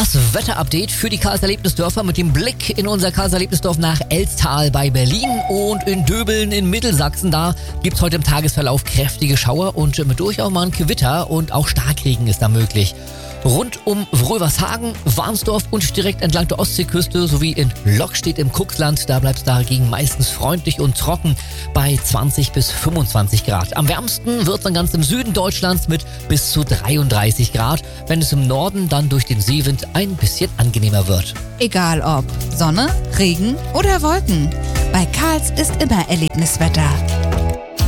Das Wetterupdate für die Karls-Erlebnisdörfer mit dem Blick in unser Karls-Erlebnisdorf nach Elztal bei Berlin und in Döbeln in Mittelsachsen. Da gibt's heute im Tagesverlauf kräftige Schauer und durchaus auch mal ein Gewitter und auch Starkregen ist da möglich. Rund um Wrövershagen, Warnsdorf und direkt entlang der Ostseeküste sowie in Lockstedt im Kuxland, da bleibt es dagegen meistens freundlich und trocken bei 20 bis 25 Grad. Am wärmsten wird es dann ganz im Süden Deutschlands mit bis zu 33 Grad, wenn es im Norden dann durch den Seewind ein bisschen angenehmer wird. Egal ob Sonne, Regen oder Wolken, bei Karls ist immer Erlebniswetter.